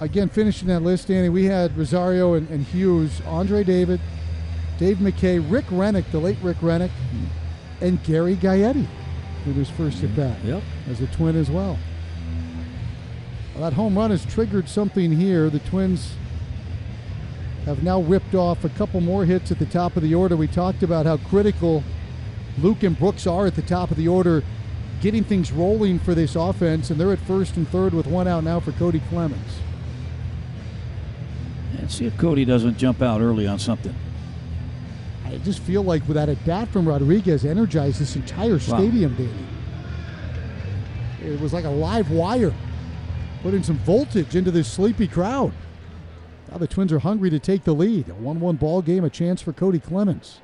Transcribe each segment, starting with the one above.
again, finishing that list, Danny, we had Rosario and Hughes, Andre David, Dave McKay, Rick Rennick, the late Rick Rennick, and Gary Gaetti with his first at bat as a Twin as well. Well, that home run has triggered something here. The Twins have now ripped off a couple more hits at the top of the order. We talked about how critical Luke and Brooks are at the top of the order, getting things rolling for this offense, and they're at first and third with one out now for Cody Clemens. And see if Cody doesn't jump out early on something. I just feel like with that at bat from Rodriguez energized this entire stadium, Danny. It was like a live wire, putting some voltage into this sleepy crowd. Now the Twins are hungry to take the lead. A 1-1 ball game, a chance for Cody Clemens.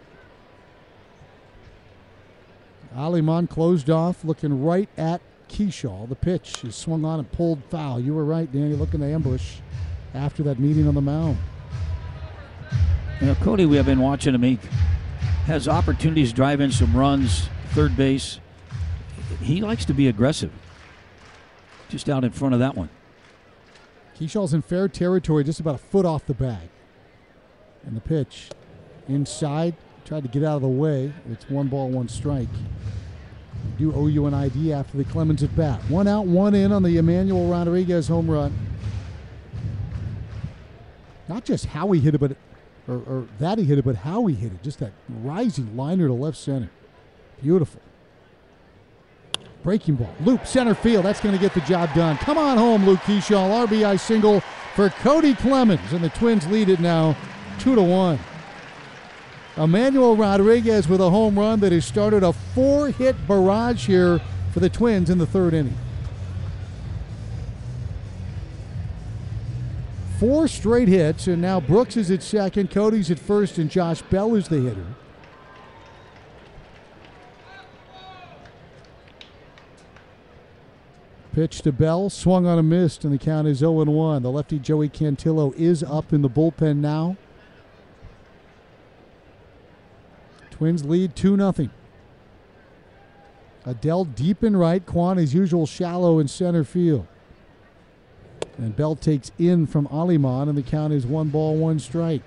Aleman closed off, looking right at Keyshaw. The pitch is swung on and pulled foul. You were right, Danny, looking to ambush after that meeting on the mound. You know, Cody, we have been watching him. He has opportunities, drive in some runs, third base. He likes to be aggressive. Just out in front of that one. Keyshaw's in fair territory, just about a foot off the bag. And the pitch inside, tried to get out of the way. It's 1-1 strike. I do owe you an ID after the Clemens at bat. 1 out, 1 in on the Emmanuel Rodriguez home run. Not just how he hit it, but or that he hit it, but how he hit it. Just that rising liner to left center. Beautiful. Breaking ball. Loop, center field. That's going to get the job done. Come on home, Luke Keyshaw. RBI single for Cody Clemens. And the Twins lead it now 2-1. Emmanuel Rodriguez with a home run that has started a 4-hit barrage here for the Twins in the third inning. 4 straight hits, and now Brooks is at second, Cody's at first, and Josh Bell is the hitter. Pitch to Bell, swung on a missed, and the count is 0-1. The lefty Joey Cantillo is up in the bullpen now. Twins lead 2-0. Adele deep in right, Kwan as usual shallow in center field. And Bell takes in from Aleman, and the count is 1-1 strike.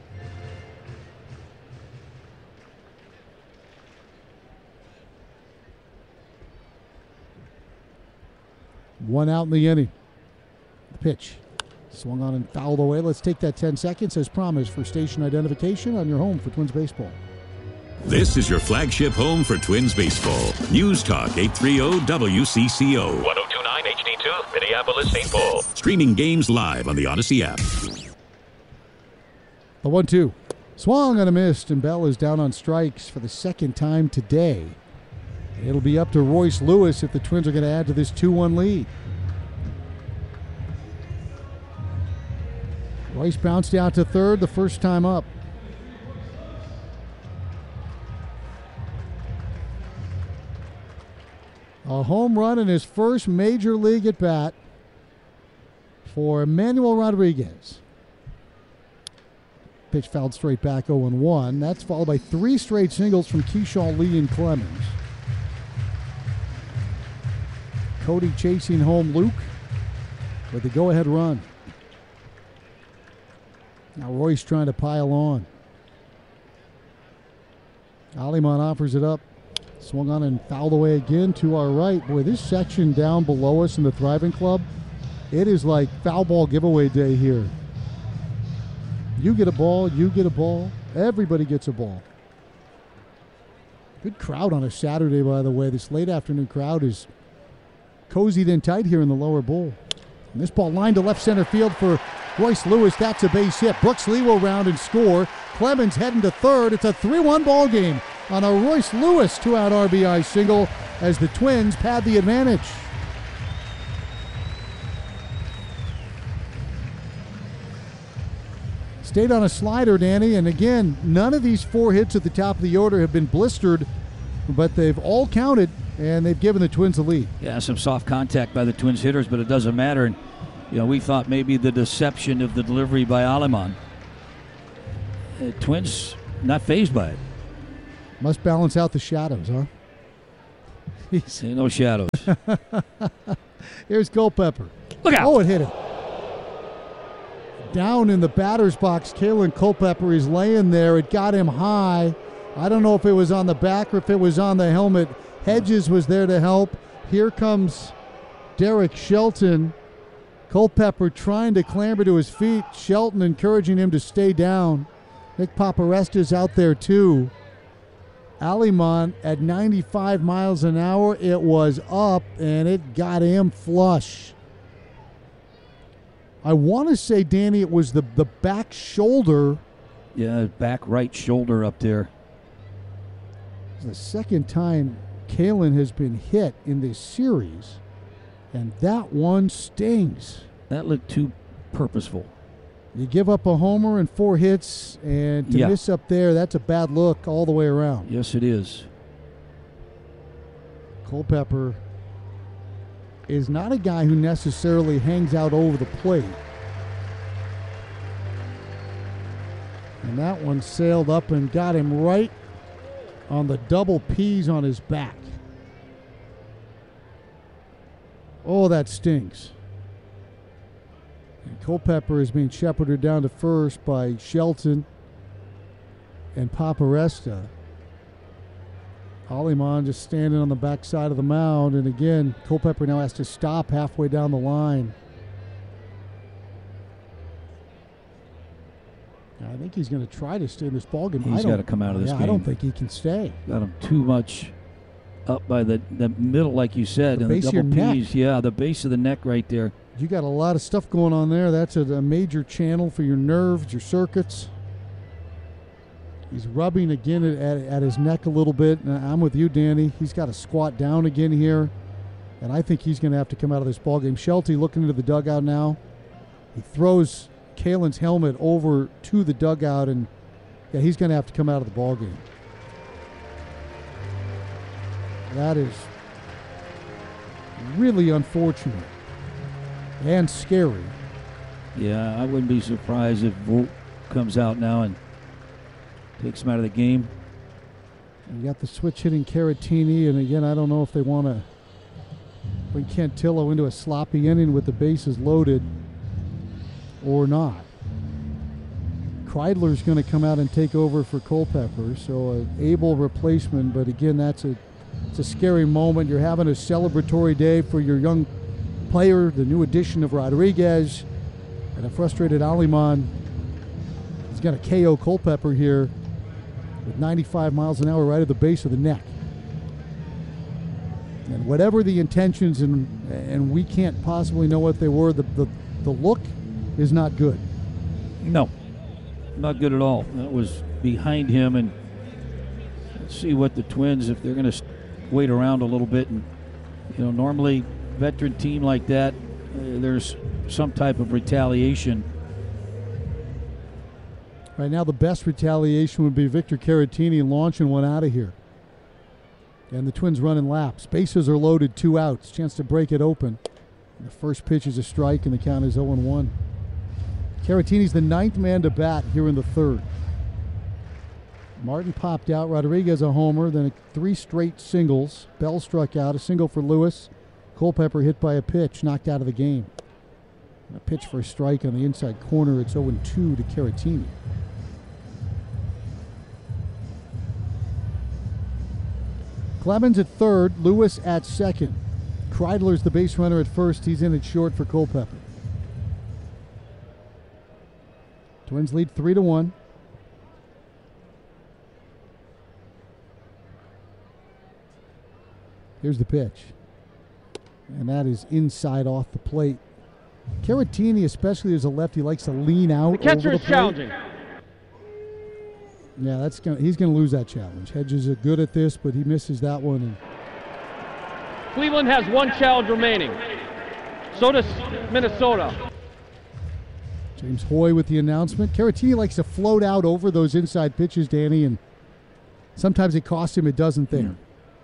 One out in the inning. The pitch. Swung on and fouled away. Let's take that 10 seconds as promised for station identification on your home for Twins baseball. This is your flagship home for Twins baseball. News Talk 830 WCCO. 1029 HD2, Minneapolis, St. Paul. Streaming games live on the Odyssey app. The 1-2. Swung on a missed, and Bell is down on strikes for the second time today. It'll be up to Royce Lewis if the Twins are going to add to this 2-1 lead. Royce bounced out to third the first time up. A home run in his first major league at bat for Emmanuel Rodriguez. Pitch fouled straight back 0-1. That's followed by 3 straight singles from Keyshaw, Lee, and Clemens. Cody chasing home Luke with the go-ahead run. Now Royce trying to pile on. Aleman offers it up. Swung on and fouled away again to our right. Boy, this section down below us in the Thriving Club, it is like foul ball giveaway day here. You get a ball, you get a ball, everybody gets a ball. Good crowd on a Saturday, by the way. This late afternoon crowd is cozied in tight here in the lower bowl. And this ball lined to left center field for Royce Lewis. That's a base hit. Brooks Lee will round and score. Clemens heading to third. It's a 3-1 ball game on a Royce Lewis 2-out RBI single as the Twins pad the advantage. Stayed on a slider, Danny, and again, none of these 4 hits at the top of the order have been blistered, but they've all counted, and they've given the Twins the lead. Yeah, some soft contact by the Twins hitters, but it doesn't matter. And we thought maybe the deception of the delivery by Aleman. Twins not fazed by it. Must balance out the shadows, huh? Ain't no shadows. Here's Culpepper. Look out! Oh, it hit him. down in the batter's box. Kalen Culpepper is laying there. It got him high. I don't know if it was on the back or if it was on the helmet. Hedges was there to help. Here comes Derek Shelton. Culpepper trying to clamber to his feet. Shelton encouraging him to stay down. Nick Paparesta's out there too. Alimont at 95 miles an hour. It was up and it got him flush. I want to say, Danny, it was the back shoulder. Yeah, back right shoulder up there. It's the second time Kalen has been hit in this series, and that one stings. That looked too purposeful. You give up a homer and 4 hits, and to miss up there, that's a bad look all the way around. Yes, it is. Culpepper is not a guy who necessarily hangs out over the plate. And that one sailed up and got him right on the double P's on his back. Oh, that stings. And Culpepper is being shepherded down to first by Shelton and Paparesta. Alimont just standing on the backside of the mound, and again, Culpepper now has to stop halfway down the line. I think he's going to try to stay in this ballgame. He's got to come out of this game. I don't think he can stay. Got him too much up by the middle, like you said, the and base the double of your P's. neck. Yeah, the base of the neck right there. You got a lot of stuff going on there. That's a major channel for your nerves, your circuits. He's rubbing again at his neck a little bit. I'm with you, Danny. He's got to squat down again here, and I think he's going to have to come out of this ballgame. Shelty looking into the dugout now. He throws Kalen's helmet over to the dugout, and he's going to have to come out of the ballgame. That is really unfortunate and scary. Yeah, I wouldn't be surprised if Vogt comes out now and takes him out of the game. You got the switch hitting Caratini, and again, I don't know if they want to bring Cantillo into a sloppy inning with the bases loaded or not. Kreidler's going to come out and take over for Culpepper, so an able replacement, but again, it's a scary moment. You're having a celebratory day for your young player, the new addition of Rodriguez, and a frustrated Alimont. He's got a KO Culpepper here with 95 miles an hour right at the base of the neck. And whatever the intentions, and we can't possibly know what they were, the look is not good. No, not good at all. That was behind him, and let's see what the Twins, if they're going to wait around a little bit. And normally veteran team like that, there's some type of retaliation. Right now, the best retaliation would be Victor Caratini launching one out of here. And the Twins running laps. Bases are loaded, 2 outs. Chance to break it open. And the first pitch is a strike, and the count is 0-1. Caratini's the 9th man to bat here in the 3rd. Martin popped out. Rodriguez a homer, then 3 straight singles. Bell struck out, a single for Lewis. Culpepper hit by a pitch, knocked out of the game. And a pitch for a strike on the inside corner. It's 0-2 to Caratini. Clemens at 3rd, Lewis at 2nd. Kreidler's the base runner at 1st. He's in at short for Culpepper. Twins lead 3-1. Here's the pitch. And that is inside off the plate. Caratini, especially as a lefty, likes to lean out. The catcher over is the plate. challenging. Yeah, he's going to lose that challenge. Hedges are good at this, but he misses that one. And Cleveland has 1 challenge remaining. So does Minnesota. James Hoy with the announcement. Caratini likes to float out over those inside pitches, Danny, and sometimes it costs him, it doesn't there.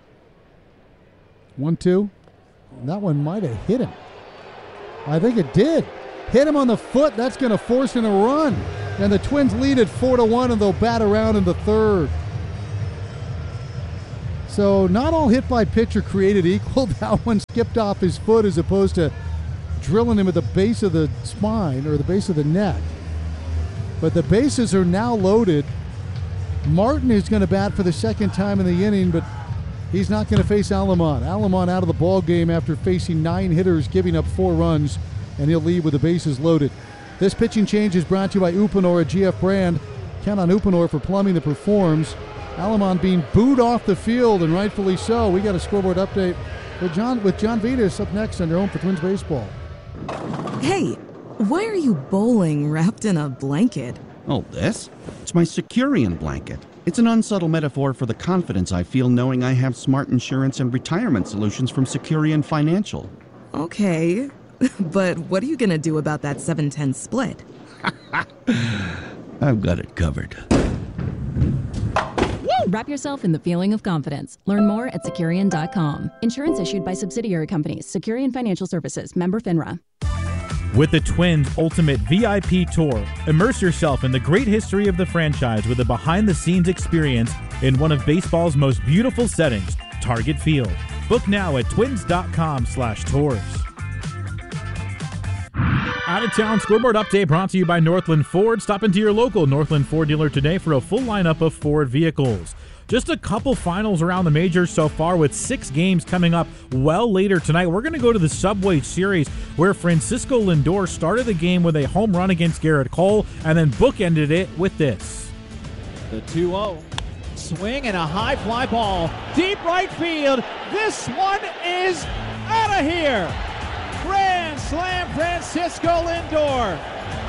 1-2. And that one might have hit him. I think it did. Hit him on the foot. That's going to force in a run. And the Twins lead at 4-1, and they'll bat around in the 3rd. So not all hit by pitch are created equal. That one skipped off his foot as opposed to drilling him at the base of the spine or the base of the neck. But the bases are now loaded. Martin is going to bat for the second time in the inning, but he's not going to face Alamon. Alamon out of the ball game after facing 9 hitters, giving up 4 runs, and he'll leave with the bases loaded. This pitching change is brought to you by Uponor at GF Brand. Count on Uponor for plumbing that performs. Alamon being booed off the field, and rightfully so. We got a scoreboard update with John Vitas up next on your home for Twins Baseball. Hey, why are you bowling wrapped in a blanket? Oh, this? It's my Securian blanket. It's an unsubtle metaphor for the confidence I feel knowing I have smart insurance and retirement solutions from Securian Financial. Okay, but what are you going to do about that 7-10 split? I've got it covered. Wrap yourself in the feeling of confidence. Learn more at Securian.com. Insurance issued by subsidiary companies. Securian Financial Services. Member FINRA. With the Twins Ultimate VIP Tour, immerse yourself in the great history of the franchise with a behind-the-scenes experience in one of baseball's most beautiful settings, Target Field. Book now at twins.com/tours. Out-of-town scoreboard update brought to you by Northland Ford. Stop into your local Northland Ford dealer today for a full lineup of Ford vehicles. Just a couple finals around the majors so far, with 6 games coming up well later tonight. We're going to go to the Subway Series, where Francisco Lindor started the game with a home run against Garrett Cole and then bookended it with this. The 2-0. Swing and a high fly ball. Deep right field. This one is out of here. Grand slam, Francisco Lindor.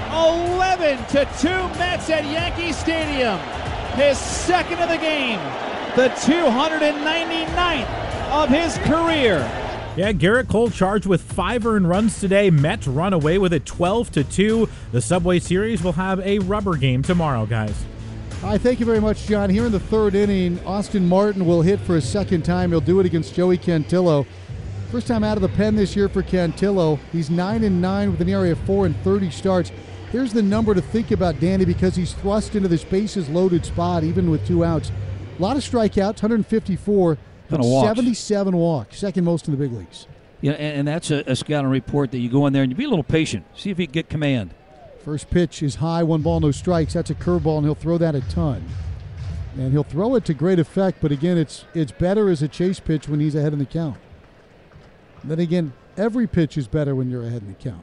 11-2 Mets at Yankee Stadium. His second of the game. The 299th of his career. Yeah, Garrett Cole charged with 5 earned runs today. Mets run away with it 12-2. The Subway Series will have a rubber game tomorrow, guys. All right, thank you very much, John. Here in the third inning, Austin Martin will hit for a second time. He'll do it against Joey Cantillo. First time out of the pen this year for Cantillo. He's 9-9 with an ERA of 4 and 30 starts. Here's the number to think about, Danny, because he's thrust into this bases-loaded spot, even with 2 outs. A lot of strikeouts, 154, but 77 walks, second most in the big leagues. Yeah, and that's a scouting report that you go in there and you be a little patient. See if you can get command. First pitch is high, 1 ball, no strikes. That's a curveball, and he'll throw that a ton. And he'll throw it to great effect, but again, it's better as a chase pitch when he's ahead in the count. And then again, every pitch is better when you're ahead in the count.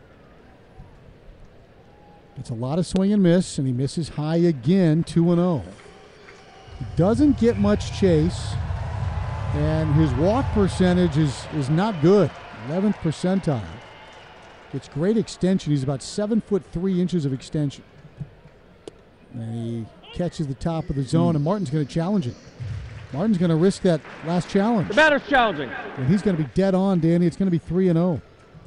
It's a lot of swing and miss, and he misses high again, 2-0. He doesn't get much chase, and his walk percentage is not good, 11th percentile. It's great extension. He's about 7'3" of extension. And he catches the top of the zone, and Martin's going to challenge it. Martin's going to risk that last challenge. The batter's challenging. And he's going to be dead on, Danny. It's going to be 3-0.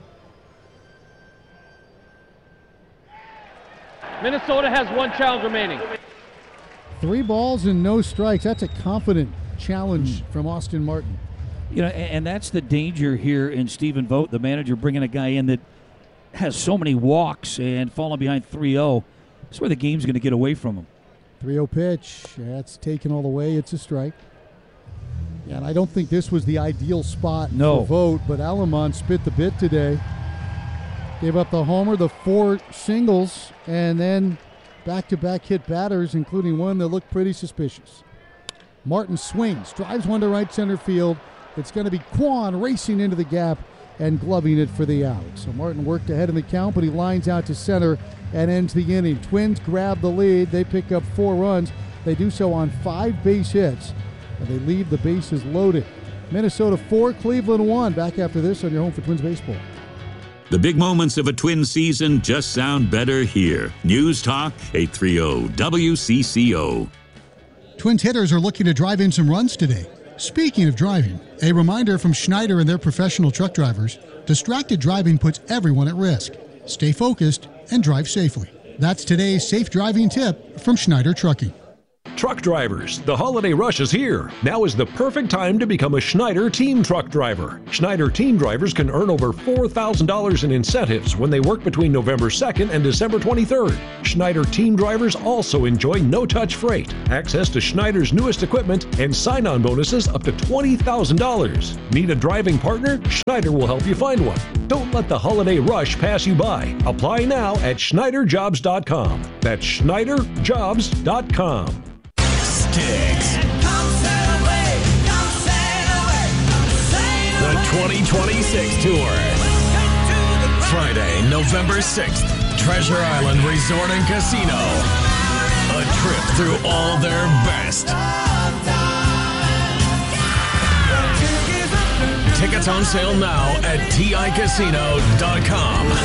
Minnesota has 1 challenge remaining. 3 balls and no strikes. That's a confident challenge from Austin Martin. You know, and that's the danger here in Stephen Vogt, the manager, bringing a guy in that has so many walks and falling behind 3-0. That's where the game's going to get away from him. 3-0 pitch. That's taken all the way. It's a strike. Yeah, and I don't think this was the ideal spot for Vogt, but Alamon spit the bit today. Gave up the homer, the 4 singles, and then back-to-back hit batters, including one that looked pretty suspicious. Martin swings, drives one to right center field. It's going to be Kwan racing into the gap and gloving it for the out. So Martin worked ahead in the count, but he lines out to center and ends the inning. Twins grab the lead. They pick up 4 runs. They do so on 5 base hits, and they leave the bases loaded. Minnesota 4, Cleveland 1. Back after this on your home for Twins Baseball. The big moments of a Twins season just sound better here. News Talk 830 WCCO. Twins hitters are looking to drive in some runs today. Speaking of driving, a reminder from Schneider and their professional truck drivers: distracted driving puts everyone at risk. Stay focused and drive safely. That's today's safe driving tip from Schneider Trucking. Truck drivers, the holiday rush is here. Now is the perfect time to become a Schneider Team Truck Driver. Schneider Team Drivers can earn over $4,000 in incentives when they work between November 2nd and December 23rd. Schneider Team Drivers also enjoy no-touch freight, access to Schneider's newest equipment, and sign-on bonuses up to $20,000. Need a driving partner? Schneider will help you find one. Don't let the holiday rush pass you by. Apply now at SchneiderJobs.com. That's SchneiderJobs.com. Sticks. The 2026 Tour. Friday, November 6th, Treasure Island Resort and Casino. A trip through all their best. Tickets on sale now at TICasino.com.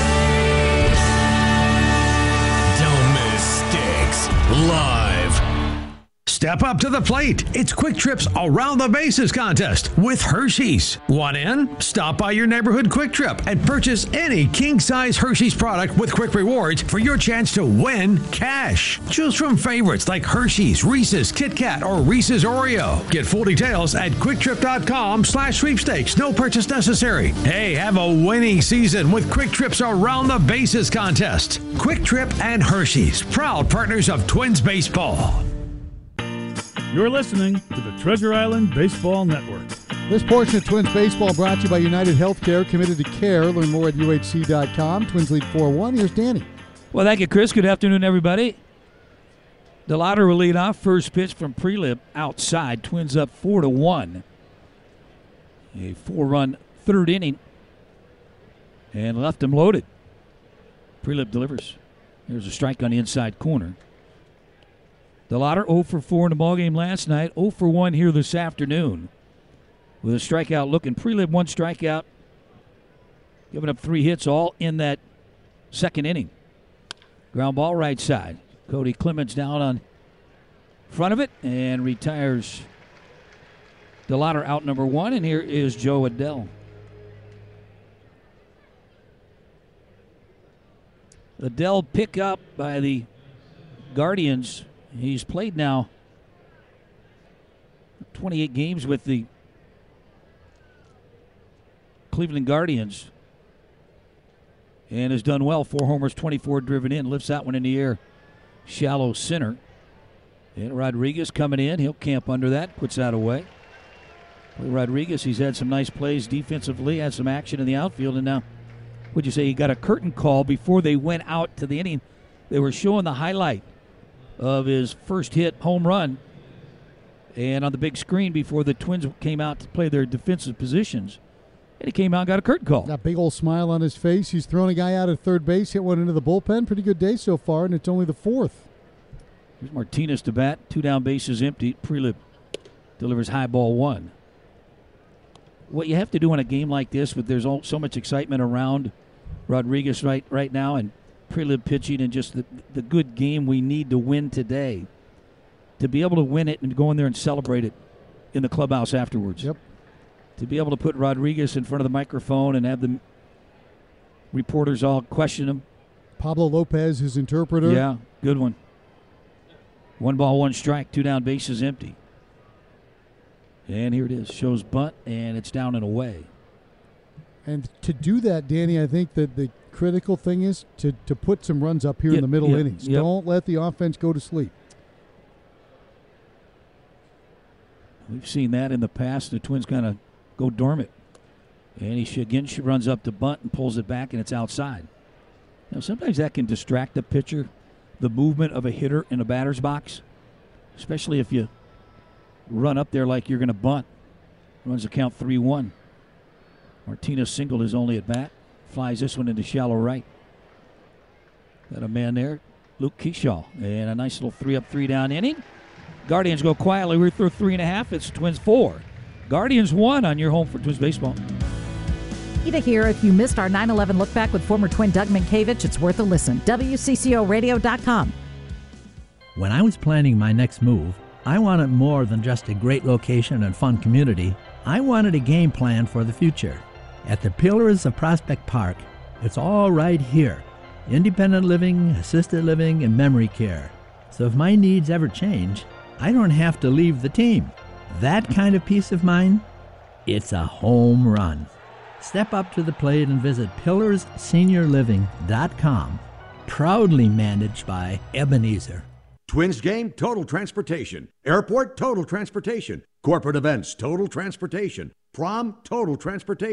Don't miss Sticks Live. Step up to the plate. It's Quick Trip's Around the Bases contest with Hershey's. Want in? Stop by your neighborhood Quick Trip and purchase any king-size Hershey's product with Quick Rewards for your chance to win cash. Choose from favorites like Hershey's, Reese's, Kit Kat, or Reese's Oreo. Get full details at QuickTrip.com/sweepstakes. No purchase necessary. Hey, have a winning season with Quick Trip's Around the Bases contest. Quick Trip and Hershey's, proud partners of Twins Baseball. You're listening to the Treasure Island Baseball Network. This portion of Twins Baseball brought to you by United Healthcare, committed to care. Learn more at UHC.com. Twins lead 4-1. Here's Danny. Well, thank you, Chris. Good afternoon, everybody. DeLauder will lead off. First pitch from Prelip outside. Twins up 4-1. A 4-run third inning. And left him loaded. Prelip delivers. There's a strike on the inside corner. DeLauder 0 for 4 in the ballgame last night, 0 for 1 here this afternoon. With a strikeout looking. Prelip 1 strikeout, giving up 3 hits, all in that second inning. Ground ball right side. Cody Clemens down on front of it and retires DeLauder out number 1, and here is Joe Adell. Adell pick up by the Guardians. He's played now 28 games with the Cleveland Guardians and has done well. 4 homers, 24 driven in. Lifts that one in the air. Shallow center. And Rodriguez coming in. He'll camp under that. Puts that away. Rodriguez, he's had some nice plays defensively. Had some action in the outfield. And now, would you say he got a curtain call before they went out to the inning? They were showing the highlight of his first hit home run, and on the big screen before the Twins came out to play their defensive positions, and he came out and got a curtain call. Got a big old smile on his face. He's thrown a guy out at third base, hit one into the bullpen. Pretty good day so far, and it's only the 4th. Here's Martinez to bat. 2 down, bases empty. Prelip delivers high ball 1. What you have to do in a game like this, but there's so much excitement around Rodriguez right now, and Prelip pitching, and just the good game we need to win today, to be able to win it and go in there and celebrate it in the clubhouse afterwards. Yep. To be able to put Rodriguez in front of the microphone and have the reporters all question him. Pablo Lopez, his interpreter. Yeah, good one. 1 ball, 1 strike, 2 down, bases empty. And here it is. Shows bunt, and it's down and away. And to do that, Danny, I think that the critical thing is to put some runs up here in the middle innings. Don't let the offense go to sleep. We've seen that in the past. The Twins kind of go dormant. And he runs up to bunt and pulls it back, and it's outside. Now, sometimes that can distract the pitcher, the movement of a hitter in a batter's box, especially if you run up there like you're going to bunt. Runs the count 3-1. Martinez singled his only at bat. Flies this one into shallow right. Got a man there, Luke Kershaw. And a nice little 3-up, 3-down inning. Guardians go quietly. We're through 3.5. It's Twins 4. Guardians 1 on your home for Twins Baseball. Ida here. If you missed our 9/11 look back with former Twin Doug Minkiewicz, it's worth a listen. WCCOradio.com. When I was planning my next move, I wanted more than just a great location and fun community. I wanted a game plan for the future. At the Pillars of Prospect Park, it's all right here. Independent living, assisted living, and memory care. So if my needs ever change, I don't have to leave the team. That kind of peace of mind, it's a home run. Step up to the plate and visit pillarsseniorliving.com. Proudly managed by Ebenezer. Twins game, Total Transportation. Airport, Total Transportation. Corporate events, Total Transportation. Prom, Total Transportation.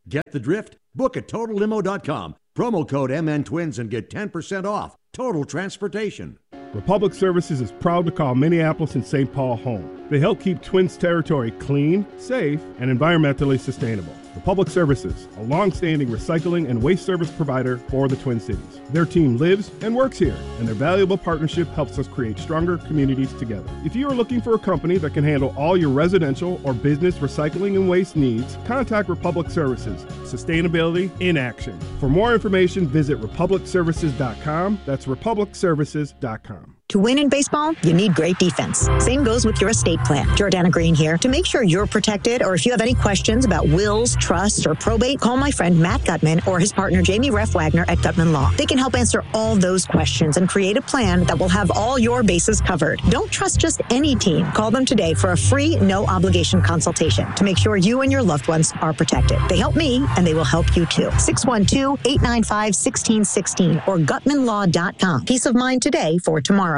Get the drift? Book at TotalLimo.com. Promo code MNTwins and get 10% off. Total transportation. Republic Services is proud to call Minneapolis and St. Paul home. They help keep Twins territory clean, safe, and environmentally sustainable. Republic Services, a long-standing recycling and waste service provider for the Twin Cities. Their team lives and works here, and their valuable partnership helps us create stronger communities together. If you are looking for a company that can handle all your residential or business recycling and waste needs, contact Republic Services. Sustainability in action. For more information, visit republicservices.com. That's republicservices.com. To win in baseball, you need great defense. Same goes with your estate plan. Jordana Green here. To make sure you're protected, or if you have any questions about wills, trusts, or probate, call my friend Matt Gutman or his partner Jamie Reff Wagner at Gutman Law. They can help answer all those questions and create a plan that will have all your bases covered. Don't trust just any team. Call them today for a free, no-obligation consultation to make sure you and your loved ones are protected. They help me, and they will help you too. 612-895-1616 or GutmanLaw.com. Peace of mind today for tomorrow.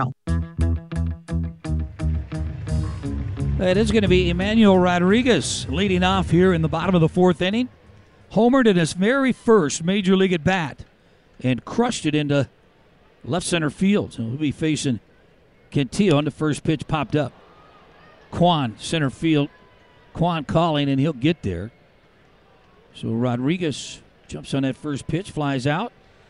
It is going to be Emmanuel Rodriguez leading off here in the bottom of the fourth inning. Homered in his very first Major League at bat and crushed it into left center field. So he'll be facing Cantillo, and the first pitch popped up. Kwan, center field. Kwan calling, and he'll get there. So Rodriguez jumps on that first pitch, flies out.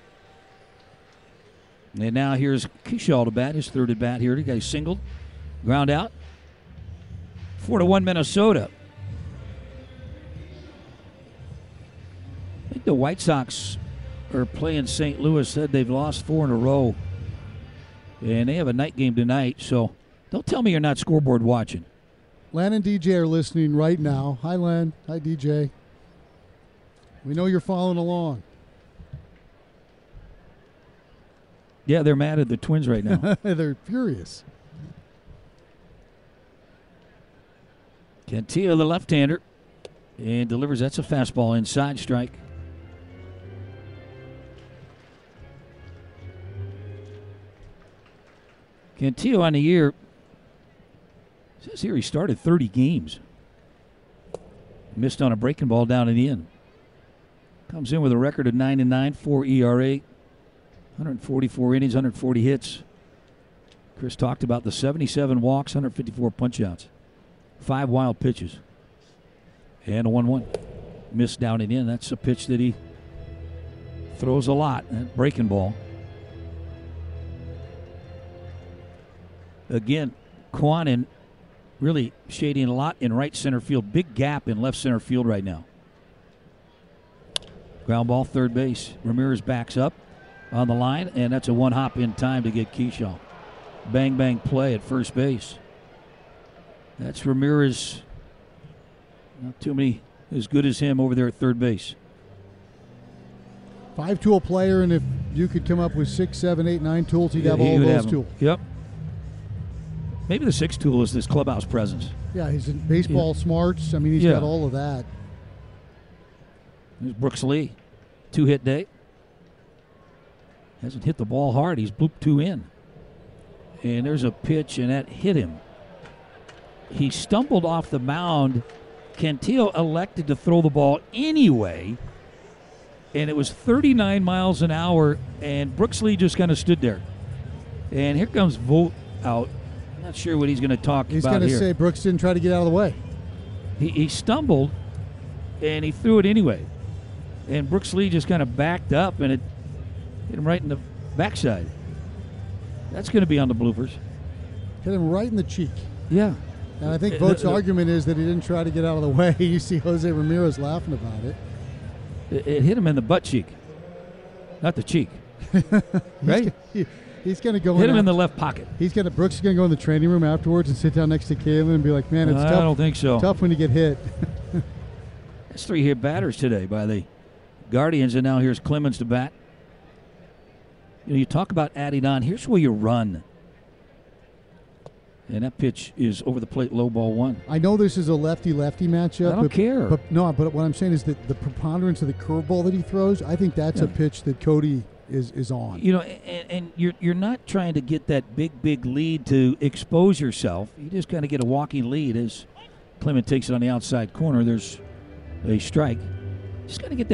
And now here's Kershaw to bat, his third at bat here. The guy singled, ground out. 4-1 Minnesota. I think the White Sox are playing St. Louis. Said they've lost 4 in a row. And they have a night game tonight, so don't tell me you're not scoreboard watching. Len and DJ are listening right now. Hi, Len. Hi, DJ. We know you're following along. Yeah, they're mad at the Twins right now. They're furious. Cantillo, the left-hander, and delivers. That's a fastball inside, strike. Cantillo on the year, says here he started 30 games. Missed on a breaking ball down in the end. Comes in with a record of 9-9, 4 ERA, 144 innings, 140 hits. Chris talked about the 77 walks, 154 punch-outs. 5 wild pitches. And a 1-1. Missed down and in. That's a pitch that he throws a lot. That breaking ball. Again, Kwan really shading a lot in right center field. Big gap in left center field right now. Ground ball, third base. Ramirez backs up on the line, and that's a one hop in time to get Kershaw. Bang, bang play at first base. That's Ramirez. Not too many as good as him over there at third base. 5-tool player, and if you could come up with 6, 7, 8, 9 tools, he'd have all those tools. Yep. Maybe the 6th tool is this clubhouse presence. Yeah, he's in baseball smarts. I mean, he's got all of that. There's Brooks Lee. 2-hit day. Hasn't hit the ball hard. He's blooped 2 in. And there's a pitch, and that hit him. He stumbled off the mound. Cantillo elected to throw the ball anyway, and it was 39 miles an hour, and Brooks Lee just kind of stood there. And here comes Vogt out. I'm not sure what he's going to talk about here. He's going to say Brooks didn't try to get out of the way. He stumbled, and he threw it anyway. And Brooks Lee just kind of backed up, and it hit him right in the backside. That's going to be on the bloopers. Hit him right in the cheek. Yeah. And I think Vogt's argument is that he didn't try to get out of the way. You see Jose Ramirez laughing about it. It hit him in the butt cheek, not the cheek. Right? He's going to go hit him in the left pocket. Brooks is going to go in the training room afterwards and sit down next to Kalen and be like, "Man, it's tough. I don't think so. Tough when you get hit." That's 3 hit batters today by the Guardians, and now here's Clemens to bat. You talk about adding on. Here's where you run. And that pitch is over the plate, low ball 1. I know this is a lefty-lefty matchup. I don't care. But what I'm saying is that the preponderance of the curveball that he throws, I think that's a pitch that Cody is on. And you're not trying to get that big lead to expose yourself. You just kind of get a walking lead as Clement takes it on the outside corner. There's a strike. Just got to get